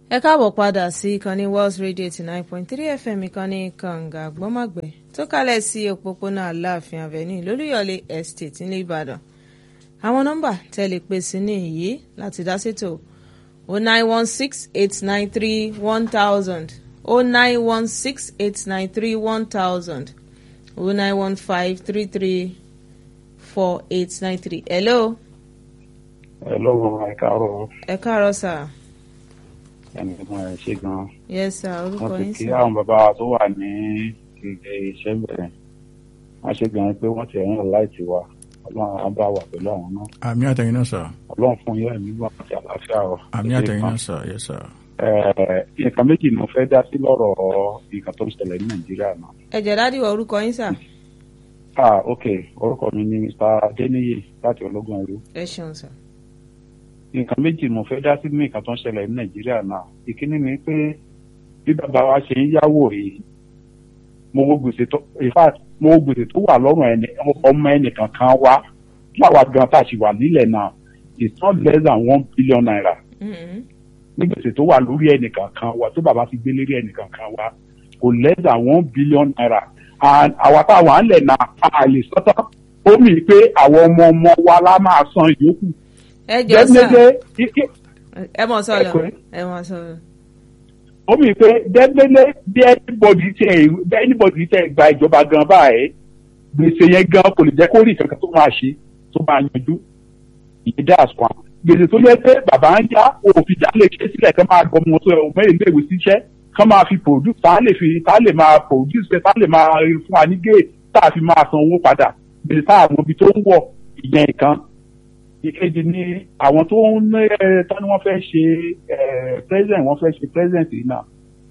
ẹ káàbọ̀ padà sí ìkànnì Wells Radio 89.3 FM ìkànnì kànga gbọ́mọ̀gbẹ́ tó kálẹ̀ sí òpópónà Aláàfin Avenue lólúyọ̀lé Estate ní Ìbàdàn. Àwọn nọ́mbà tẹ́lẹ̀ pè sí ní èyí láti dá sétò 09168931000 09168931000 09153348893. Hello. Hello, ẹ káàárọ̀. Ẹ káàárọ̀ sà. Ẹni mo ẹ ṣe gan. Yes sir, orúkọ yín Kí sir. àwọn bàbá tó wà ní ilé iṣẹ́ bẹ̀rẹ̀. Wọ́n ṣe gan pé wọ́n ti ẹ̀yìn láìtì wa. Ọlọ́run á bá wà pẹ̀lú àwọn náà. Àmì àtẹ̀yìn náà sà. Ọlọ́run fún yẹn nígbà àti àlàáfíà o. Àmì àtẹ̀yìn náà sà, yes sir. Nǹkan méjì ni mo fẹ́ dá sí lọ́rọ̀ nǹkan tó ń ṣẹlẹ̀ ní Nàìjíríà náà. Ẹ jẹ́ dádì wọ orúkọ yín sà. Ok, orúkọ mi ni Mr. Adeniyi láti Ológun Ẹrú. Ẹ ṣeun sà. Nǹkan méjì mo fẹ́ dá sí nǹkan tó ń ṣẹlẹ̀ ní Nàìjíríà náà. Ìkíní ni pé bí bàbá wa ṣe ń yáwó yìí, mo wo gbèsè tó wà lọ́rùn ọmọ ẹnìkan kan wá láwa gan tá a ṣì wà nílẹ̀ náà, it's not less than 1 billion naira. Ní gbèsè tó wà lórí ẹnìkan kan wá tó bàbá ti gbé lérí ẹnìkan kan wá kò less than 1 billion naira. And àwa táwa ń lẹ̀ náà a lè sọ́tọ̀ ó mì pé àwọn ọmọ wa la máa san ìyókù. Ẹ jọ sà. Ẹ mọ̀ sọ̀rọ̀. Ó mì pé dẹ́gbẹ́lẹ́ bí anybody tẹ gba ìjọba gan báyìí gbèsè yẹn gan kò lè jẹ́ kó rí kankan tó máa ṣe tó máa yanjú ìyẹn dáàs kan. Gbèsè tó yẹ pé bàbá ń já òfin já lè ṣe sílẹ̀ kán máa gbọ́ ọmọ tó ẹ̀ ọmọ ilé ìwé síṣẹ́ kán máa fi produce tá lè máa produce tá lè máa fún wa ní gate tá a fi máa san owó padà gbèsè tá àwọn ibi tó ń wọ̀ ìyẹn nǹkan. Ìkejì ni àwọn tó ń tán ni wọ́n fẹ́ ṣe president yìí náà.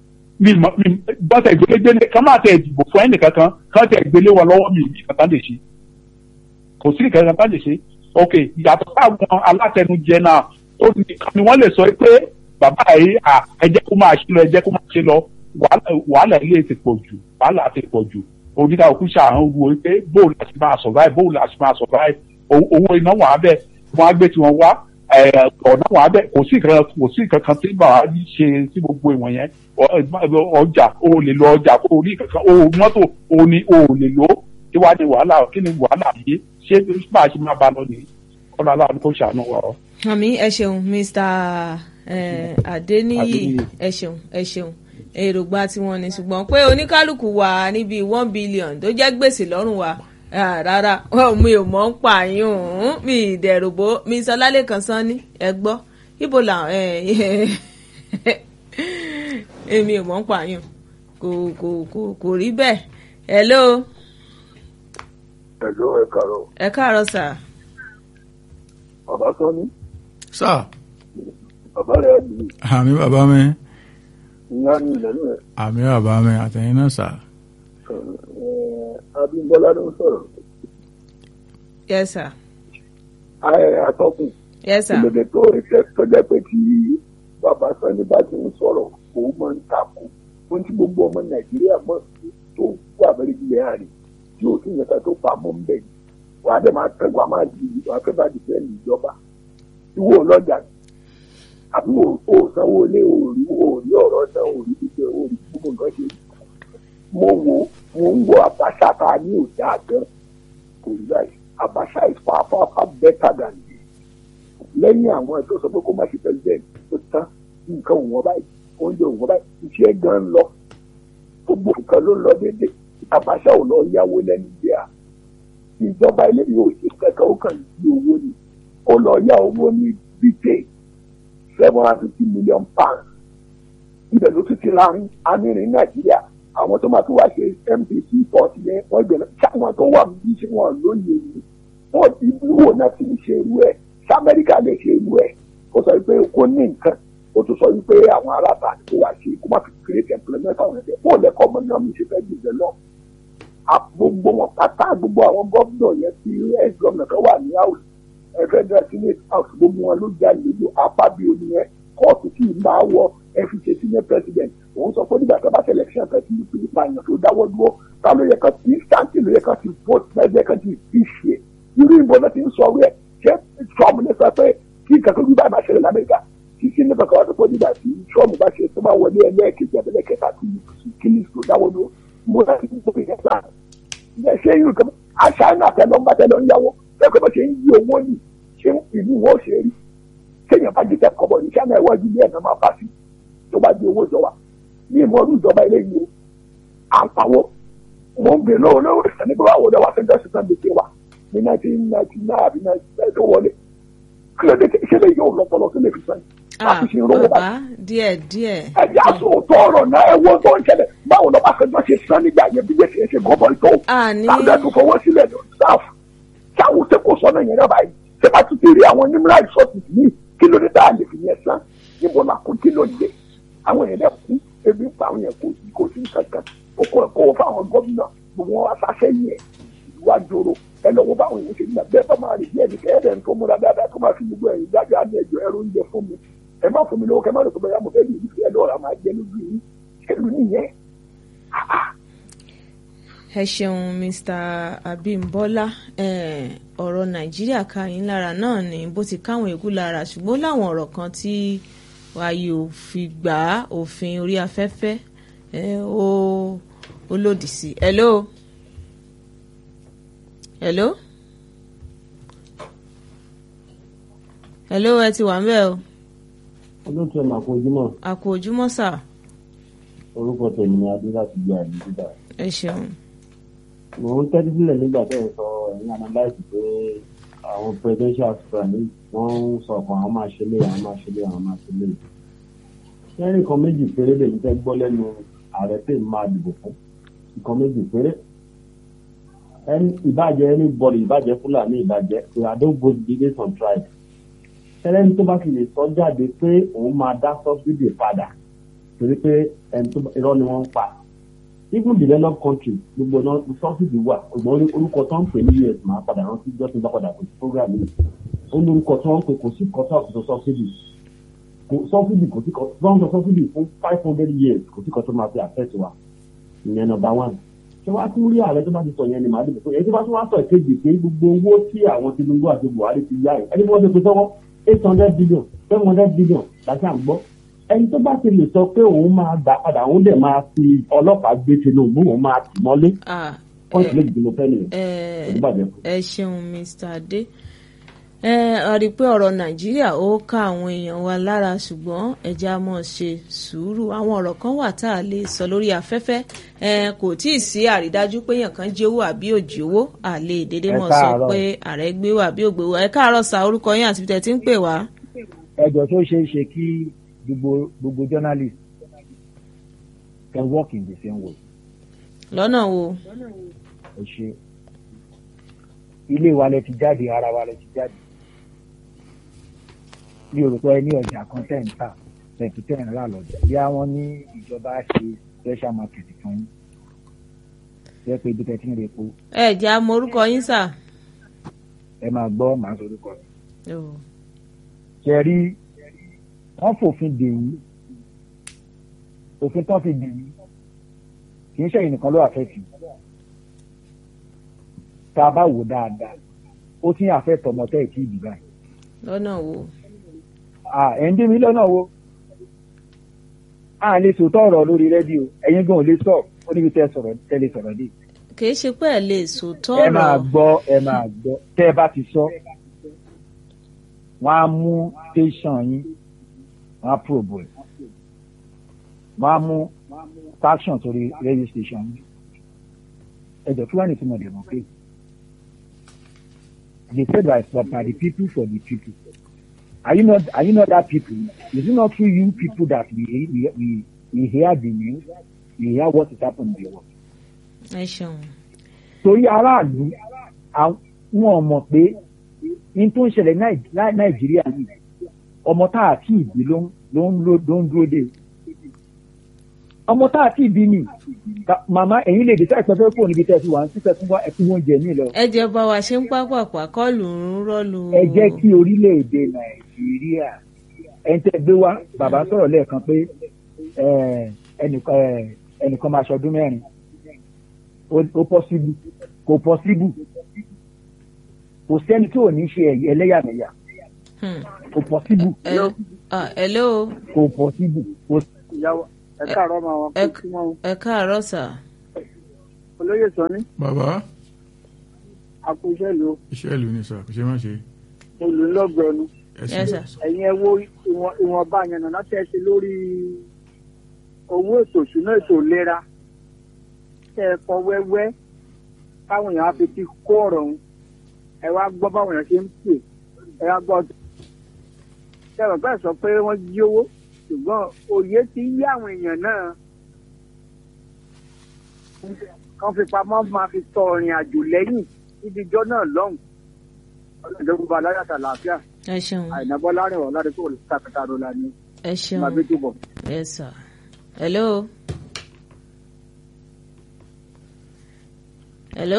Bọ́tẹ̀ ìgbélé kán máa tẹ̀ ìdìbò fún ẹnìkan kán tẹ̀ ìgbélé wọn lọ́wọ́ mi nǹkan tán lè ṣe. Kò sí nǹkan tán lè ṣe. Ok, ìyàtọ̀ sáwọn alátẹnujẹ náà ó nìkan ni wọ́n lè sọ pé bàbá yìí ẹ jẹ́ kó máa ṣe lọ wàhálà ilé ti pọ̀ jù oníkà òkú ṣàhán wo pé bóòlù àti máa survive owó iná wà á bẹ̀ wọ́n á gbé tí wọ́n wá ọ̀nà wà á bẹ̀ kò sí kankan tí bàbá yìí ṣe sí gbogbo ìwọ̀n yẹn ọjà o lè lọ ọjà kó o ní kankan o mọ́tò o lè lò kí wàá ní wàhálà kí ni wàhálà yìí ṣé máa ṣe máa bá lọ ní ọ̀nà aláàánú kó ṣàánú wa. Àmì ẹ ṣeun Mr. Adeniyi ẹ ṣeun èròǹgbà tí wọ́n ní ṣùgbọ́n pé oníkálukú wà níbi 1 billion tó jẹ́ gbèsè lọ́rùn wa rárá mi ò mọ̀ ń pààyàn mi ìdẹ̀rùbó mi sọ lálẹ́ kan sán ní ẹ gbọ́ ibo là èmi ò mọ̀ ń pààyàn kò rí bẹ́ẹ̀. Hello. Hello, ẹ káàárọ̀. Ẹ káàárọ̀ sà. Bàbá Sọ́ni. Sà. Bàbá rẹ̀ bí. Àmì bàbá mi. Ìyá ni ìlẹ́nu ẹ̀. Àmì bàbá mi àtẹ̀yìn náà sà. Abímbọ́lá ló ń sọ̀rọ̀. Yes sir. Atọ́kùn. Yes sir. Ìlòdè tó ìfẹ́ tó jẹ́ pé kí bàbá Sọ́ni bá ti ń sọ̀rọ̀ òun máa ń takò. Wọ́n ti gbogbo ọmọ Nàìjíríà mọ̀ tó wà bẹ́rẹ̀ ilẹ̀ àárín tí ó sì yẹn ká tó pamọ́ ń bẹ̀. Wàá dẹ̀ máa tẹ́gbà máa di wàá fẹ́ bá di fẹ́ ní ìjọba. Ìwọ ọlọ́jà àbí òsanwó ilé òòrí ọ̀rọ̀ náà òòrí gbígbé òòrí gbogbo nǹkan ṣe. Mo ń wo Abacha ta ní òjá àgbẹ̀ kò rí báyìí. Abacha is far better than this. Lẹ́yìn àwọn ẹ̀tọ́ sọ pé kó má ṣe president tó tán nǹkan òun báyìí oúnjẹ òun báyìí iṣẹ́ gan lọ gbogbo nǹkan ló lọ déédéé. Abacha ò lọ yáwó lẹ́nu ìgbéà. Ìjọba ilé yóò ṣe kẹ́kẹ́ ó kàn ní owó ni. Ó lọ yá owó ní Britain £750 million. Ibẹ̀ ló tún ti láàrin amírin Nàìjíríà àwọn tó máa tún wá ṣe MPC port yẹn wọ́n gbẹ̀rẹ̀ sáwọn tó wà níbi tí wọ́n lóye ni wọ́n ti wò náà ti ṣe irú ẹ̀ s'Amẹ́ríkà lè ṣe irú ẹ̀ ó sọ wípé kó ní nǹkan ó tún sọ wípé àwọn aráàlú àti tó wá ṣe kó má fi create employment àwọn ẹ̀dẹ̀ fún ọ̀lẹ́kọ̀ ọmọ náà mi ṣe fẹ́ gbèsè lọ. Gbogbo wọn pátá gbogbo àwọn gómìnà yẹn ti ex gómìnà kan wà ní house federal senate house gbogbo wọn ló já ìlú apábío nìyẹn kóòtù tí ì máa wọ fi ṣe senior president òun sọ pé nígbà tó bá ṣẹlẹ̀ ṣe ẹ̀fẹ̀ tí ìpínlẹ̀ àyàn tó dáwọ́ dúró ta ló yẹ kan tí sáǹtì ló yẹ kan ti vote lẹ́gbẹ́ kan ti fi ṣe irú ìbọn náà ti ń sọ rẹ̀ ṣé Trump ní sọ pé kí nǹkan tó gbé báyìí máa ṣẹlẹ̀ l'Amẹ́ríkà kí títí nípa kan wá tó kọ́ nígbà tí Trump bá ṣe tó bá wọlé ẹlẹ́ẹ̀kejì abẹ́lẹ́kẹta tí kíní tó dáwọ́ ló mo láti ní gbogbo ìyẹn sáà ṣé irú kan àṣà náà tẹ́lọ̀ ń bá tẹ́lọ̀ ń yáwó lẹ́kọ̀ọ́ bá ṣe ń yí owó yìí ṣé ìlú wọn ò ṣe rí kéèyàn bá jíjẹ kọ́bọ̀ ní China iwájú ilé ẹ̀nà máa bá sí tó bá di owó ìjọba ní ìmọ̀ ọdún ìjọba eléyìí o àpawọ́ mo ń gbé lọ́wọ́ lọ́wọ́ ìsàn nígbà wà wọlé wa fẹ́ńdọ́ sí sunday ṣe wà ní 1999 àbí 1999 tó wọlé kí ló dé ṣe lè yọ ọ̀pọ̀lọpọ̀ tó lè fi sàn láti ṣe rówó bá díẹ̀. ẹ̀jẹ̀ aṣọ òótọ́ ọ̀rọ̀ náà ẹ̀wọ́ tó ń ṣẹlẹ̀ báwo lọ́ba fẹ́ńdọ́ ṣe sàn nígbà yẹn bí gbèsè ṣe gọ́bọ̀ tó láti ẹ̀dùn fọwọ́ sílẹ̀ lọ sáfù sáwù tẹ kó sọ́nà yẹn náà báyìí ṣé bá tún ti rí àwọn onímọ̀ resources yìí kí ló dé tá a lè fi yẹn sàn níbo la kó kí ló dé àwọn èèyàn dẹ̀ kú ebi pa àwọn yẹn kò sí kankan kókó ẹ̀kọ́ fáwọn gómìnà gbogbo wọn wá sáṣẹ́yìn ẹ̀ ìwà jòrò ẹ lọ́wọ́ báwọn èèyàn ṣe nígbà bẹ́ẹ̀ bá máa rí díẹ̀ ní kẹ́ẹ̀dẹ̀ tó múra dáadáa tó máa fi gbogbo ẹ̀yìn dájọ́ àmì ẹ̀jọ̀ ẹ̀rọ oúnjẹ fún mi ẹ má fún mi lówó kẹ́ má lè tó bẹ́ẹ̀ mo fẹ́ bí ìdílé ẹ̀dọ́ra máa jẹ lójú yìí ṣèlú nìyẹn. ẹ ṣeun Mr. Abímbọ́lá ọ̀rọ̀ Nàìjíríà ká yín lára náà ni bó ti káwọn èkú lára ṣùgbọ́n láwọn ọ̀rọ̀ kan tí wàyí ò fi gbà òfin orí afẹ́fẹ́ ó lòdì sí. hello ẹ ti wà ń bẹ̀ o. olóòtú ẹ̀ máa kó ojúmọ́. àkó ojúmọ́ sà. orúkọ tèmi ni adé láti gbé àyè dídà. ẹ ṣeun. mo ń tẹ́tí sílẹ̀ nígbà tẹ́ ẹ sọ ẹ̀yìn analyse pé àwọn presidential aspirants wọ́n ń sọ ọ̀kan àwọn máa ṣe lé àwọn máa ṣe lé àwọn máa ṣe lé. lẹ́yìn nǹkan méjì péré lè ní fẹ́ gbọ́ lẹ́nu ààrẹ pé máa dìbò fún nǹkan méjì péré. ìbàjẹ́ anybody ìbàjẹ́ Fúlàní ìbàjẹ́ pé I don't go based on tribe. ẹlẹ́ni tó bá fi lè sọ jáde pé òun máa dá subsidy padà torí pé ẹni tó irọ́ ni wọ́n ń pa. even developed countries gbogbo náà subsidy wà ṣùgbọ́n orúkọ tó ń pè ní US máa padà rántí jọ́sìn bá padà kò sí program yìí ó ní orúkọ tó ń pè kò sí kọ́tà kò tó subsidy kò sí kọ́tà tó ń sọ subsidy fún 500 years kò sí kọ́tà tó máa fi affect wa ìyẹn number one. ṣé wàá tún rí ààrẹ tó bá ti sọ yẹn ni màá dìbò fún èyí tó bá tún wá sọ ìkejì pé gbogbo owó tí àwọn Tinubu àti Buhari ti yá ẹ̀ ẹni bí wọ́n ti pè sọ́wọ́ 800 billion 700 billion láti àgbọ́ ẹni tó bá ti lè sọ pé òun máa gbà padà òun dẹ̀ máa fi ọlọ́pàá gbé Tinubu òun máa tì mọ́lé pọ́ǹtì méjì tí mo fẹ́ nìyẹn. ẹ ṣeun Mr. Adé a rí i pé ọ̀rọ̀ Nàìjíríà ó ká àwọn èèyàn wa lára ṣùgbọ́n ẹja mọ̀ ṣe sùúrù àwọn ọ̀rọ̀ kan wà tá a lè sọ lórí afẹ́fẹ́ kò tí ì sí àrídájú pé èèyàn kan jẹ́ owó àbí òjì owó àlè dédé mọ̀ sọ pé ààrẹ gbé wà àbí ògbé wà ẹ káàárọ̀ sa orúkọ yín àti tẹ̀ tí ń pè wá. ẹjọ́ tó ṣeé ṣe kí gbogbo journalist can work in the same way. lọ́nà wo. ẹ ṣe ilé wa lẹ ti jáde ara wa lẹ ti jáde bí orúkọ ẹ ní ọjà kan tẹ̀ ń tà tẹ̀kí tẹ̀ ń rà lọ́jà bí àwọn ní ìjọba ṣe special market fún yín jẹ́ pé ibi tẹ̀ tí ń repo. ẹ jẹ́ àmọ́ orúkọ yín sà. ẹ máa gbọ́ màá sọ orúkọ mi. ṣe rí wọ́n fòfin dè yín òfin tán fi dè yín kì í ṣẹ̀yìn nìkan ló àfẹ́ tì tá a bá wò dáadáa ó ti ń àfẹ́ tọmọtẹ́ ìtì ìdìbà yìí. lọ́nà wo. ẹ̀ ń dé mi lọ́nà wo. a lè sòótọ́ ọ̀rọ̀ lórí rédíò ẹ̀yin gan ò lè sọ ó níbi tẹ́ sọ̀rọ̀ tẹ́lẹ̀ sọ̀rọ̀ dé. kì í ṣe pé ẹ lè sòótọ́ ọ̀rọ̀. ẹ máa gbọ́ tẹ́ ẹ bá ti sọ wọ́n á mú tẹ̀sán yín wọ́n á probo ẹ̀ wọ́n á mú taction sórí radio station yín ẹjọ́ kí wọ́n ní túmọ̀ democracy. They said by the people for the people. Are you not that people? Is it not through you people that we hear the news, we hear what is happening in the world? Ẹ ṣeun. Torí aráàlú wọn mọ̀ pé ní tó ń ṣẹlẹ̀ Nàìjíríà yìí ọmọ tá àti ìbí ló ń dúró dé. Ọmọ tá àti ìbí ni màmá ẹ̀yin lè dé sáà ìpẹ́fẹ́ kúrò níbi tẹ́ ẹ fi wà ń sísẹ́ fún wa ẹ̀kú oúnjẹ mi lọ. ẹ jẹ́ bá wa ṣe ń pápákọ̀ kọlù ń rọ́ọ̀lù. ẹ jẹ́ kí orílẹ̀-èdè Nàìjíríà ẹni tẹ́ gbé wá bàbá sọ̀rọ̀ lẹ́ẹ̀kan pé ẹnìkan máa ṣọdún mẹ́rin ó pọ́síbù kò pọ́síbù kò sẹ́ni tí ò ní ṣe ẹlẹ́yàmẹ̀yà kò pọ́síbù. hello. kò possible. ìyàwó ẹ káàárọ̀ máa wọn kó kí wọn. ẹ káàárọ̀ sà. olóyè Sanni bàbá àkóṣe ìlú iṣẹ́ ìlú ni sà kò ṣe má ṣe. olùlọ́gbẹ̀ẹ́nu Yes, sir. ẹ̀yin ẹ wo ìwọ̀nba àyànnà láti ẹ ṣe lórí owó ètò ìṣúná ètò ìlera tẹ́ ẹ kọ wẹ́wẹ́ táwọn èèyàn á fi ti kó ọ̀rọ̀ ọ̀hún ẹ wá gbọ́ báwọn èèyàn ṣe ń pè ẹ wá gbọ́ ṣẹ́wọ̀n bẹ́ẹ̀ sọ pé wọ́n jí owó ṣùgbọ́n òye ti yí àwọn èèyàn náà kan fi pamọ́ máa fi tọ ìrìn àjò lẹ́yìn níbijọ́ náà lọ́hùn ọlọ́dẹ̀gbọ́n aláyàtà làáfíà ẹ ṣeun. àìnàbọ́ láàrin ọ̀ láti kó olùkàkàtà rò la ní ẹ ṣeun. bàbá tó bọ̀. Yes, sir. Hello. Hello.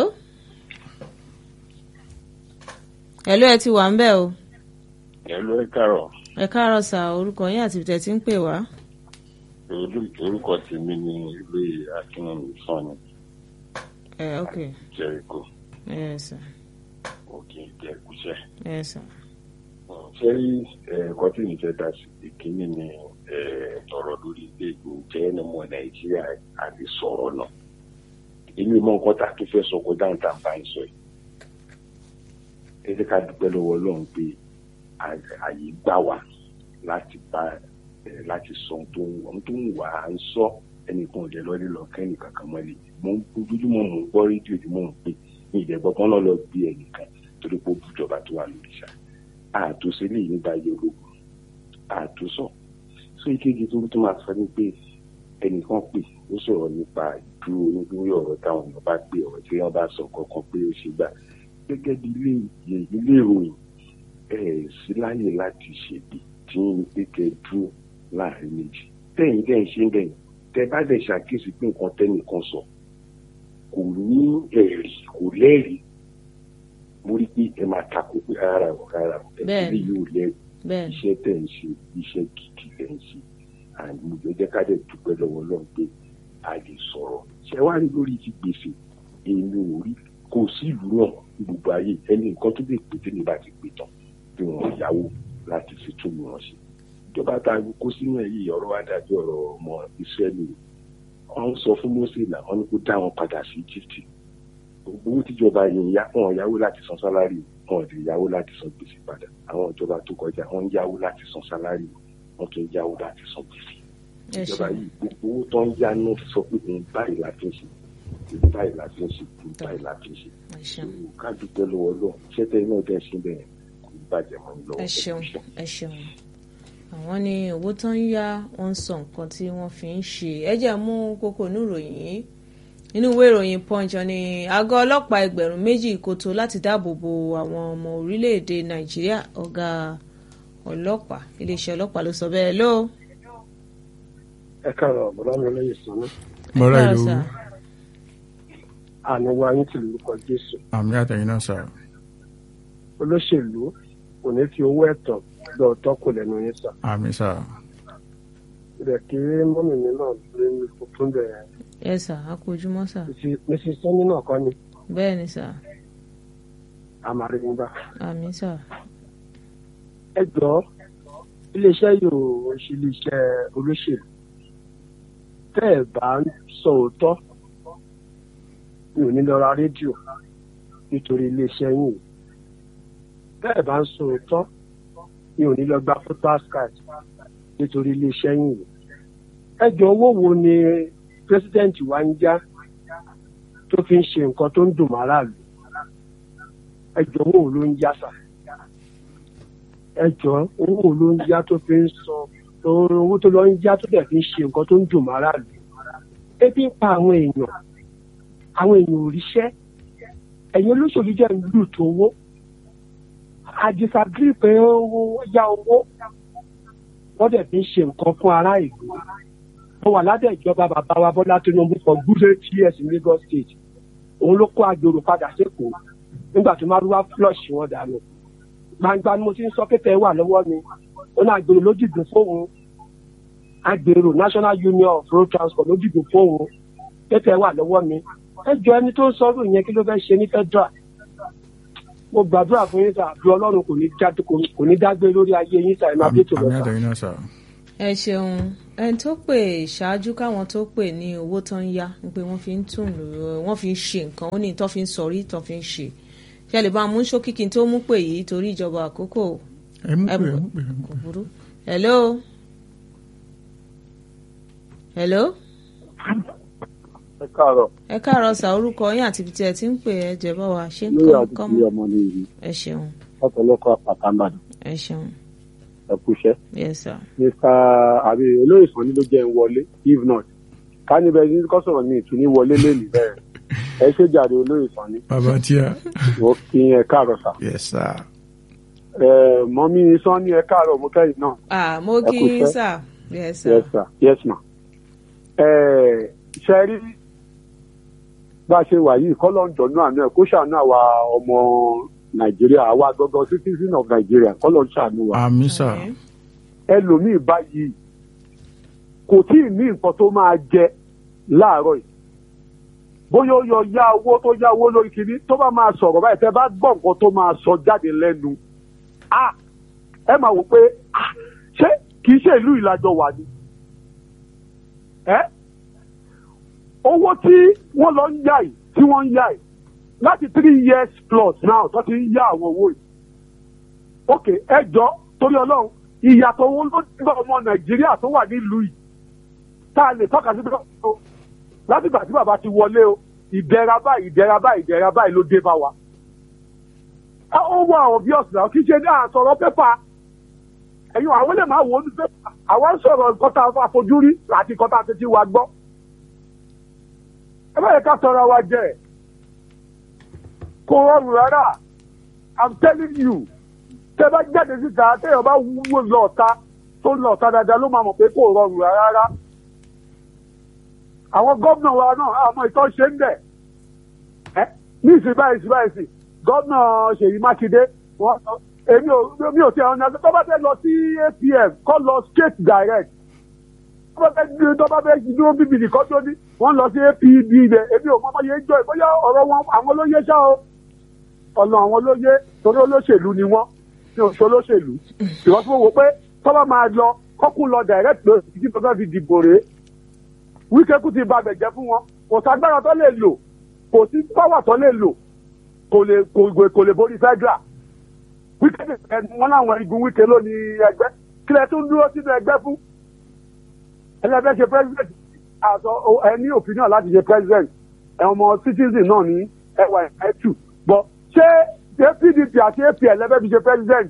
Hello, ẹ ti wà ń bẹ̀ o. Ẹ̀lú ẹ káàárọ̀. Ẹ káàárọ̀ sà, orúkọ yín àti ìtẹ̀ tí ń pè wá. Orúkọ tèmi ni ilé Akínwùmí Sanni. Ok. Jẹ́ríkò. Yes, sir. Òkè ìjẹ́kúṣẹ́. Yes, sir. Ṣé rí ẹ̀kọ́ tí mi fẹ́ dá sí ìkíní ni ọ̀rọ̀ lórí ilé ìjẹ́ ẹni ọmọ Nàìjíríà àti sọ̀rọ̀ náà. Èmi mọ nǹkan tá a tún fẹ́ sọ kó dáhùn tá a bá ń sọ yìí. Ẹ jẹ́ ká dúpẹ́ lọ́wọ́ Ọlọ́run pé àyè gbà wá láti sọ ohun tó ń wà á ń sọ ẹnìkan ò dé lọ́lé lọ kẹ́ni kankan mọ́lẹ̀. Mo ń ojoojúmọ́ mò ń gbọ́ rédíò tí mò ń pè ní ìdẹ̀gbọ́n kan náà lọ bí ẹnìkan torí pé ó bùjọba tó wà lórí ṣá. Àtúnṣe lè nígbà yẹ ológun àtúnṣọ. So ìkejì tó máa sọ ni pé ẹnìkan pè ó sọ̀rọ̀ nípa ìdúró nítorí ọ̀rọ̀ táwọn èèyàn bá pè ọ̀rọ̀ tí wọ́n bá sọ kankan pé ó ṣe gbà gẹ́gẹ́ bí ilé ìròyìn sí láyè láti ṣèbí tí ń pé kẹ́ dúró láàrin méjì tẹ̀yìn ṣe ń bẹ̀yìn tẹ́ bá dẹ̀ ṣàkíyèsí pé nǹkan tẹ́nìkan sọ kò ní ẹ̀rí kò lẹ́rìí mo rí pé ẹ máa takò pé rárá o ẹ̀rí yóò lẹ́rìí iṣẹ́ tẹ̀ ń ṣe iṣẹ́ gidi tẹ̀ ń ṣe àmì jẹ́ ká dẹ̀ dúpẹ́ lọ́wọ́ Ọlọ́run pé a lè sọ̀rọ̀ ṣé wàá rí lórí ti gbèsè èmi ò rí kò sí ìlú náà gbogbo ayé ẹni nǹkan tó lè pété ní bá ti pè tán bí wọn yáwó láti fi tún wọn ṣe ìjọba tá a kó sínú ẹ yìí ọ̀rọ̀ wa dàbí ọ̀rọ̀ ọmọ Ísírẹ́lì wọn sọ fún Mósè náà wọn ní kó dá wọn padà sí Egypt owó tíjọba yìí wọn yáwó láti san sálárì wọn lè yáwó láti san gbèsè padà àwọn ìjọba tó kọjá wọn yáwó láti san sálárì wọn tún yáwó láti san gbèsè ìjọba yìí gbogbo owó tó ń yá náà sọ pé òun báyìí láti ń ṣe báyìí láti ń ṣe báyìí láti ń ṣe ká dúpẹ́ lọ́wọ́ lọ ṣẹ́tẹ́ iná dẹ́ ṣe bẹ́ẹ̀ kò ní bàjẹ́ mọ́ lọ́wọ́. ẹ ṣeun àwọn ní owó tó ń yá wọn sọ nǹkan tí wọ́n fi ń ṣe ẹ jẹ́ mú kókó níròyìn nínú ìwé ìròyìn Punch ní àgọ́ ọlọ́pàá 2,000 kòtò láti dáàbò bo àwọn ọmọ orílẹ̀-èdè Nàìjíríà ọ̀gá ọlọ́pàá iléeṣẹ́ ọlọ́pàá ló sọ bẹ́ẹ̀ ló. ẹ káàárọ̀ bọ́lá mi lóye sọ́nà. bọ́lá ìlú àmì wa yín ti lórúkọ Jésù. àmì àtẹ̀yìn náà sà. olóṣèlú kò ní fi owó ẹ̀tàn lọ tọ́kù lẹ́nu yín sà. àmì sà. rẹ̀ kí mọ́mì mi náà lé ní tuntun bẹ̀rẹ̀. ẹ sà á kú ojúmọ́ sà. Mrs. Sanni náà kọ́ ni. bẹ́ẹ̀ ni sà. àmàrí yín bá. àmì sà. ẹ jọ iléeṣẹ́ yóò ṣe iléeṣẹ́ olóṣèlú tẹ́ ẹ̀ bá ń sọ òótọ́ mi ò ní lọ ra rédíò nítorí iléeṣẹ́ yìí tẹ́ ẹ̀ bá ń sọ òótọ́ mi ò ní lọ gba photos card nítorí iléeṣẹ́ yìí ẹ jọ owó wo ni pírẹsidẹ́ǹtì wa ń já tó fi ń ṣe nǹkan tó ń dùn máràlú ẹ jọ owó wo ló ń já sà ẹ jọ owó wo ló ń já tó fi ń sọ owó tó lọ ń já tó dẹ̀ fi ń ṣe nǹkan tó ń dùn máràlú ebi ń pa àwọn èèyàn ò ríṣẹ́ ẹ̀yin olóṣèlú jẹ́ ìlú tó owó I disagree pé owó yá owó wọ́n dẹ̀ fi ń ṣe nǹkan fún ará ìlú wọ́n wà lábẹ́ ìjọba bàbá wa Bọ́lá Tinubu for good 8 years in Lagos State òun ló kó agbèrò padà sékòó nígbà tó máa rúwá flush wọn dànù gbangba ni mo ti ń sọ pépè wà lọ́wọ́ mi ó ní agbèrò ló dìbò fóun agbèrò National Union of Road Transport ló dìbò fóun pépè wà lọ́wọ́ mi ẹ jọ ẹni tó ń sọ̀rọ̀ yẹn kí ló fẹ́ ṣe ní federal mo gbàdúrà fún yín sà bí ọlọ́run kò ní dágbé lórí ayé yín sà ẹ̀ máa bí ètò àmì lọ sà. àtẹ̀yìn náà sà. ẹ ṣeun ẹni tó pè ṣáájú káwọn tó pè ní owó tó ń yá pé wọ́n fi ń tún wọ́n fi ń ṣe nǹkan ó ní tó fi ń sọrí tó fi ń ṣe ṣe lè bá mú ṣókìkì tó mú pè yìí torí ìjọba àkókò ẹ mú pé kò burú. hello. hello. ẹ káàárọ̀. ẹ káàárọ̀ sà orúkọ yín àti ibi tí ẹ ti ń pè ẹ jẹ́ bá wa ṣe ń lórí kọ́ àdúgbò mọ́. ọmọ ní ìlú ẹ ṣeun ọ̀pọ̀lọpọ̀ àpàtàmbàdàn ẹ ṣeun ẹ kúṣẹ́. yes sir. mr àbí olóyè sàn ní ló jẹ́ ń wọlé if not ká níbẹ̀ ní kọ́sọ̀rọ̀ ní ìtúní wọlé lẹ́nu bẹ́ẹ̀ ẹ ṣe jàre olóyè sàn ní. bàbá tíya. mo kí ẹ káàárọ̀ sà. yes sir. mọ́mí sàn ní ẹ káàárọ̀ mo kẹ́yìn náà. mo kí yín sà. yes sir. yes sir yes ma. ṣe rí bá a ṣe wà yìí kọ́ ló ń dọ̀nù àná ẹ̀ kó ṣàánú àwa ọmọ nàìjíríà àwa gbọ́ngàn citizen of Nigeria kọ́ ló ń ṣàánú wa. àmì sà. ẹlòmíì báyìí kò tí ì ní nǹkan tó máa jẹ láàárọ̀ yìí bóyá ó yọ yá owó tó yá owó lórí kìíní tó bá máa sọ̀rọ̀ báyìí tẹ́ bá gbọ́ nǹkan tó máa sọ jáde lẹ́nu ẹ máa wò pé ṣé kì í ṣe ìlú ìlàjọ wà ní. owó tí wọ́n lọ ń yá yìí tí wọ́n ń yá yìí láti 3 years plus now tó ti ń yá àwọn owó yìí. ok ẹ jọ torí ọlọ́run ìyàtọ̀ owó ló dé bá ọmọ nàìjíríà tó wà nílùú yìí tá a lè tọ́ka sí pé láti ìgbà tí bàbá ti wọlé o ìdẹ̀ra báyìí ló dé bá wa. ó wọ àwọn bí ọ̀sìn náà kì í ṣe ní àsọ̀rọ̀ pépà ẹ̀yin àwọn lè máa wò ó ní pépà àwọn ń sọ̀rọ̀ nǹkan tá a fojúrí àti nǹkan tá a ti wa gbọ́. ẹ bá yẹ ká tọrọ wa jẹ kò rọrùn rárá I'm telling you tẹ bá jáde síta téèyàn bá wúwo lọ́ọ̀ta tó lọ́ọ̀ta dáadáa ló máa mọ̀ pé kò rọrùn rárá. àwọn gómìnà wa náà àmọ́ ìtọ́ ṣe ń bẹ̀ ní ìsìnbáyìí gómìnà Ṣèyí Mákindé èmi ò tiẹ̀ ọ̀nà tó bá fẹ́ lọ sí APM kọ́ lọ straight direct tó bá fẹ́ dúró bíbí nìkan tó ní wọ́n lọ sí APB ibẹ̀ èmi ò mọ́mọ́ yẹn jọ ìbóyá ọ̀rọ̀ wọn àwọn olóyè ṣá o ọ̀nà àwọn olóyè torí olóṣèlú ni wọ́n ní oṣù olóṣèlú ìwọ́n tí mo wò pé tó bá máa lọ kọ́kùn lọ direct lọ sí tó fẹ́ fi dìbò rèé Wike kú ti ba bẹ̀jẹ̀ fún wọn kò ságbára tó lè lò kò sí pọ́wà tó lè lò kò lè borí federal Wike wọn láwọn igun Wike ló ní ẹgbẹ́ kílẹ̀ tún dúró sínú ẹgbẹ́ fún ẹlẹ́fẹ́ ṣe president àtọ ẹni opinion láti ṣe president ọmọ citizen náà ní NY2 bọ́ ṣé PDP àti APL ẹlẹ́fẹ́ fi ṣe president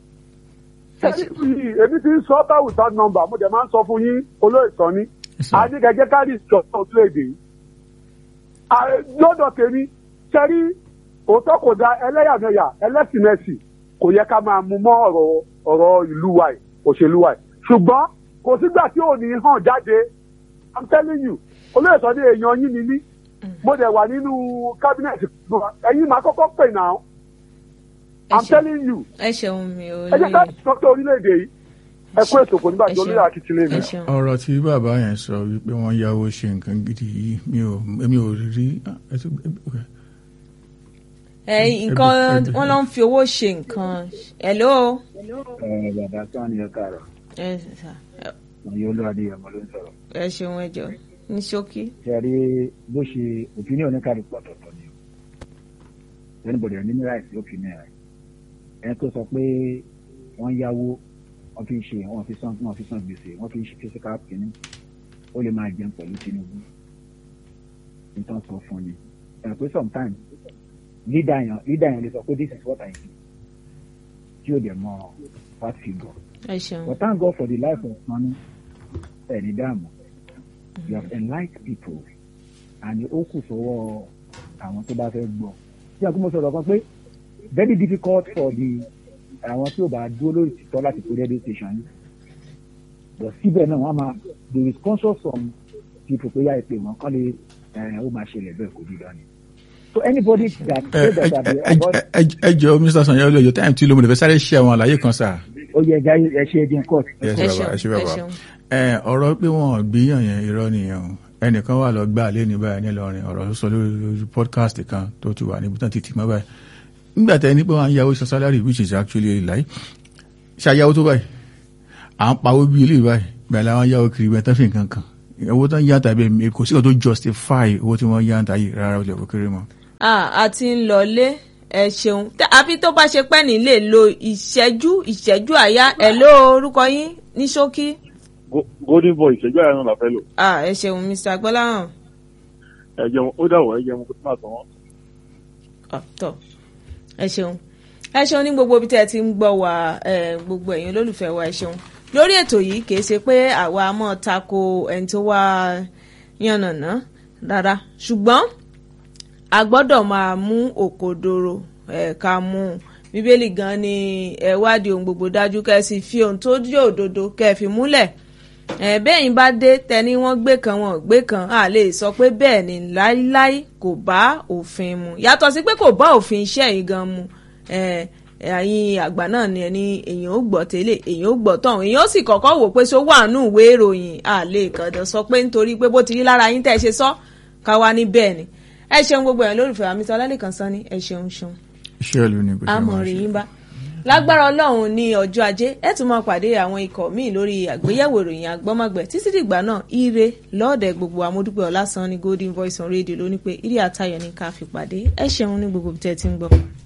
èmi ti ń sọ bá without number mo dẹ̀ máa ń sọ fún yín olóyè sọ ní adékẹjẹ káàdì ìjọba orílẹ̀-èdè yìí lọ́dọ̀ tèmi sẹ́rí òótọ́ kò da ẹlẹ́yàmẹ̀yà ẹlẹ́sìnẹ̀sì kò yẹ ká máa mú mọ́ ọ̀rọ̀ ìlú wa yìí òṣèlú wa yìí ṣùgbọ́n kò sígbà tí ò ní hàn jáde I'm telling you olóyè sọ ní èèyàn yín ni mí mo dẹ̀ wà nínú kábínẹ̀tì ẹ̀yin máa kọ́kọ́ pè náà I'm telling you ẹ ṣeun mi ò ẹ jẹ́ ká sọ́tọ̀ orílẹ̀-èdè yìí ẹ kú ètò kò nígbà tí olóyè akitiyan mi. ọ̀rọ̀ tí bàbá yẹn sọ wípé wọ́n yáwó ṣe nǹkan gidi yìí èmi ò rí nǹkan wọ́n lọ ń fi owó ṣe nǹkan. hello. bàbá sani ẹ káàárọ̀. ọyọ olúwadé ọmọ ló ń sọ̀rọ̀. ẹ ṣeun ẹjọ ní ṣókí. ṣe rí bó ṣe opinion oníkàlùkù ọ̀tọ̀ọ̀tọ̀ ni o anybody ní right sí opinion rẹ̀ ẹni tó sọ pé wọ́n yáwó wọ́n fi ń ṣe wọ́n fi san gbèsè wọ́n fi ń ṣe physical kìíní ó lè máa jẹun pẹ̀lú Tinubu nítorí sọ fún ni ẹ̀ pé sometimes leader yẹn lè sọ pé this is what I do tí ó dẹ̀ mọ fat figure but thank God for the life of money ẹni dààmú you have enlightened people and ó kù sọ́wọ́ àwọn tó bá fẹ́ gbọ́ tí a kò mọ̀ sọ̀rọ̀ kan pé very difficult for the àwọn tí ò bá dúró lórí títọ́ láti kó radio station yìí but síbẹ̀ náà wọ́n máa there is conscious from people pé yá ìpè wọn kọ́ lè ó máa ṣẹlẹ̀ bẹ́ẹ̀ kò dídá ni. So anybody that say that ẹ jọ Mr. Sanyaolu ẹjọ time tí ló mú lè fẹ́ sáré ṣe àwọn àlàyé kan sáà. ó yẹ ẹ ṣe ẹdín court. ẹ ṣe bàbá ọ̀rọ̀ pé wọ́n gbìyàn yẹn irọ́ nìyẹn o ẹnìkan wà lọ gbà lé ní báyìí nílọrin ọ̀rọ̀ sọ lórí podcast kan tó ti wà níbi tán ti tì mọ́ báyìí nígbà tẹ́ ní pé wọ́n á yáwó san salary which is actually a lie ṣàyàwó tó báyìí à ń pawó bí ilé báyìí bẹ́ẹ̀ làwọn yáwó kiri bẹ́ẹ̀ tán fi nǹkan kan owó tán yá tàbí kò sí kan tó justify owó tí wọ́n yá tàyè rárá ilẹ̀ kò kéré mọ́. a ti ń lọlé ẹ ṣeun àfi tó bá ṣe pẹ́ ní lè lo ìṣẹ́jú àyá ẹ̀ ló orúkọ yín ní ṣókí. golden boy ìṣẹ́jú àyá náà la fẹ́ lò. ẹ ṣeun Mr. Agbọ́láhàn. ẹ jẹun ó dàwọ̀ ẹ jẹun kó tó máa tán wọn. tọ́ ẹ ṣeun ní gbogbo ibi tí ẹ ti ń gbọ́ wa gbogbo ẹ̀yin olólùfẹ́ wa ẹ ṣeun lórí ètò yìí kì í ṣe pé àwa mọ̀ tako ẹni tó wá yànnàná rárá ṣùgbọ́n a gbọ́dọ̀ máa mú òkodoro ká mú bíbélì gan ni ẹ wádìí ohun gbogbo dájú kẹ́ sì fi ohun tó jẹ́ òdodo kẹ́ fi múlẹ̀ bẹ́yìn bá dé tẹni wọ́n gbé kan wọ́n gbé kan a lè sọ pé bẹ́ẹ̀ ni láíláí kò bá òfin mu yàtọ̀ sí pé kò bá òfin iṣẹ́ yìí gan mu ẹ̀yin àgbà náà ni ẹni èyàn ó gbọ́ tẹ́lẹ̀ èyàn ó gbọ́ tán èyàn ó sì kọ́kọ́ wò pé so wà nù ìwé ìròyìn a lè kàn sọ pé nítorí pé bó ti rí lára yín tẹ́ ẹ ṣe sọ ká wá ní bẹ́ẹ̀ ni ẹ ṣeun gbogbo ẹ̀ lórúfẹ́ àmì Ọlálẹ́kan Sanni ẹ ṣeun. iṣẹ́ ìlú ni bó ṣe máa ṣe. àmọ̀ rí yín bá lágbára Ọlọ́run ní ọjọ́ ajé ẹ tún máa pàdé àwọn ikọ̀ míì lórí àgbéyẹ̀wò ìròyìn àgbọ́mọ̀gbẹ̀ títí dìgbà náà ire lọ́ọ̀dẹ̀ gbogbo Amódúpẹ́ Ọlásàn ní Golden Voice on Radio lóní pé ire àtayọ̀ ní ká fi pàdé ẹ ṣeun ní gbogbo tẹ́ ti ń gbọ́.